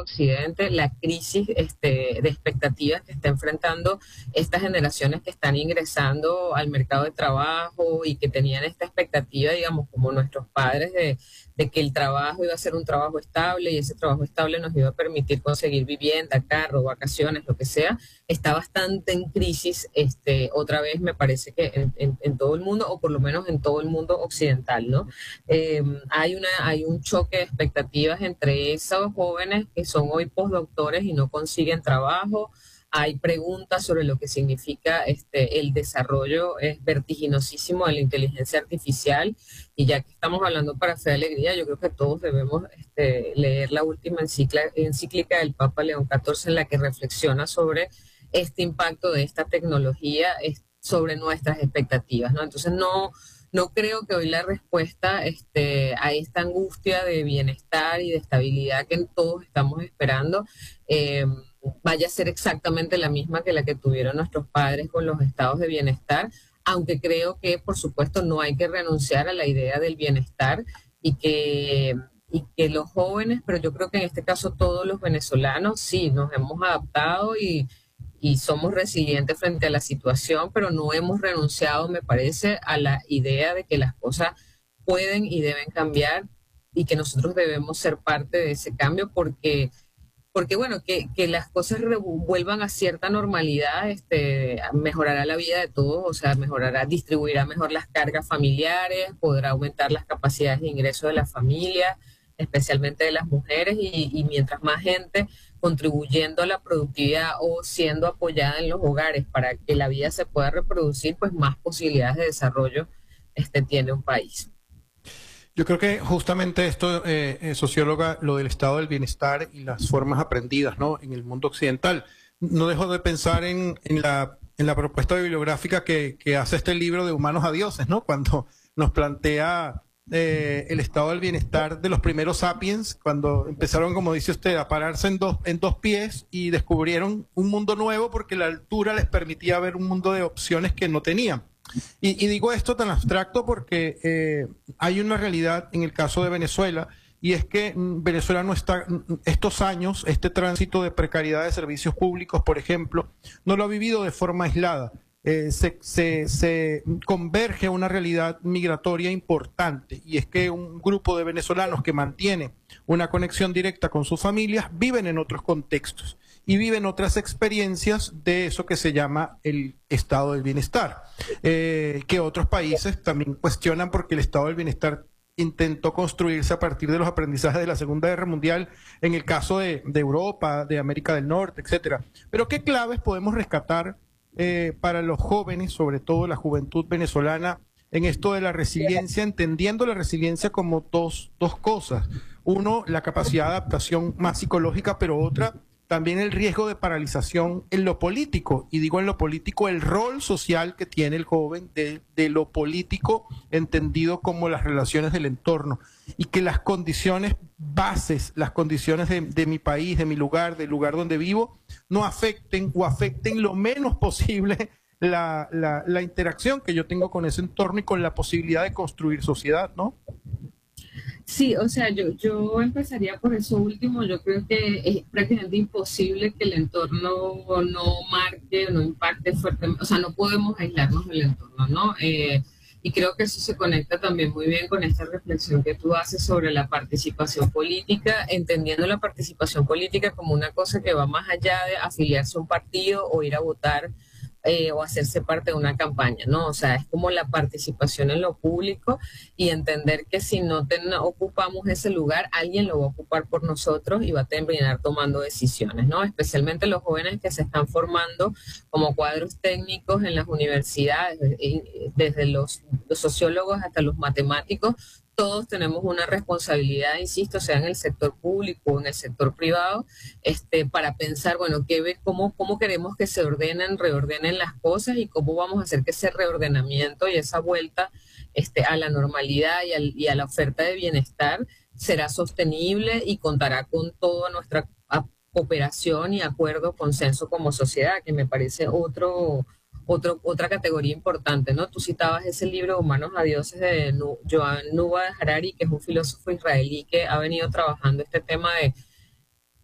Occidente, la crisis de expectativas que está enfrentando estas generaciones que están ingresando al mercado de trabajo y que tenían esta expectativa, digamos, como nuestros padres de que el trabajo iba a ser un trabajo estable y ese trabajo estable nos iba a permitir conseguir vivienda, carro, vacaciones, lo que sea, está bastante en crisis, otra vez me parece que en todo el mundo, o por lo menos en todo el mundo occidental, ¿no? Hay un choque de expectativas entre esos jóvenes que son hoy postdoctores y no consiguen trabajo. Hay preguntas sobre lo que significa el desarrollo vertiginosísimo de la inteligencia artificial. Y ya que estamos hablando para Fe de Alegría, yo creo que todos debemos leer la última encíclica del Papa León XIV, en la que reflexiona sobre este impacto de esta tecnología sobre nuestras expectativas, ¿no? Entonces no creo que hoy la respuesta a esta angustia de bienestar y de estabilidad que todos estamos esperando vaya a ser exactamente la misma que la que tuvieron nuestros padres con los estados de bienestar, aunque creo que, por supuesto, no hay que renunciar a la idea del bienestar y que los jóvenes, pero yo creo que en este caso todos los venezolanos, sí, nos hemos adaptado y somos resilientes frente a la situación, pero no hemos renunciado, me parece, a la idea de que las cosas pueden y deben cambiar y que nosotros debemos ser parte de ese cambio porque bueno, que las cosas vuelvan a cierta normalidad, mejorará la vida de todos, o sea, mejorará, distribuirá mejor las cargas familiares, podrá aumentar las capacidades de ingreso de las familias, especialmente de las mujeres, y mientras más gente contribuyendo a la productividad o siendo apoyada en los hogares para que la vida se pueda reproducir, pues más posibilidades de desarrollo tiene un país. Yo creo que justamente esto, socióloga, lo del estado del bienestar y las formas aprendidas, ¿no? En el mundo occidental. No dejo de pensar en la propuesta bibliográfica que hace este libro de Humanos a Dioses, ¿no? Cuando nos plantea el estado del bienestar de los primeros sapiens, cuando empezaron, como dice usted, a pararse en dos pies y descubrieron un mundo nuevo porque la altura les permitía ver un mundo de opciones que no tenían. Y digo esto tan abstracto porque hay una realidad en el caso de Venezuela, y es que Venezuela no está, estos años, este tránsito de precariedad de servicios públicos, por ejemplo, no lo ha vivido de forma aislada. Se converge a una realidad migratoria importante, y es que un grupo de venezolanos que mantiene una conexión directa con sus familias viven en otros contextos y viven otras experiencias de eso que se llama el estado del bienestar, que otros países también cuestionan porque el estado del bienestar intentó construirse a partir de los aprendizajes de la Segunda Guerra Mundial, en el caso de Europa, de América del Norte, etcétera. Pero ¿qué claves podemos rescatar para los jóvenes, sobre todo la juventud venezolana, en esto de la resiliencia, entendiendo la resiliencia como dos cosas? Uno, la capacidad de adaptación más psicológica, pero otra, también el riesgo de paralización en lo político. Y digo en lo político, el rol social que tiene el joven de lo político, entendido como las relaciones del entorno. Y que las condiciones bases, las condiciones de mi país, de mi lugar, del lugar donde vivo, no afecten o afecten lo menos posible la interacción que yo tengo con ese entorno y con la posibilidad de construir sociedad, ¿no? Sí, o sea, yo empezaría por eso último. Yo creo que es prácticamente imposible que el entorno no marque, no impacte fuertemente. O sea, no podemos aislarnos del entorno, ¿no? Y creo que eso se conecta también muy bien con esta reflexión que tú haces sobre la participación política, entendiendo la participación política como una cosa que va más allá de afiliarse a un partido o ir a votar o hacerse parte de una campaña, ¿no? O sea, es como la participación en lo público y entender que si no ocupamos ese lugar, alguien lo va a ocupar por nosotros y va a terminar tomando decisiones, ¿no? Especialmente los jóvenes que se están formando como cuadros técnicos en las universidades, desde los sociólogos hasta los matemáticos. Todos tenemos una responsabilidad, insisto, sea en el sector público o en el sector privado, para pensar, bueno, cómo queremos que se reordenen las cosas y cómo vamos a hacer que ese reordenamiento y esa vuelta a la normalidad y a la oferta de bienestar será sostenible y contará con toda nuestra cooperación y acuerdo, consenso como sociedad, que me parece otra categoría importante, ¿no? Tú citabas ese libro, Humanos a Dioses, de Joan Yuval Harari, que es un filósofo israelí que ha venido trabajando este tema de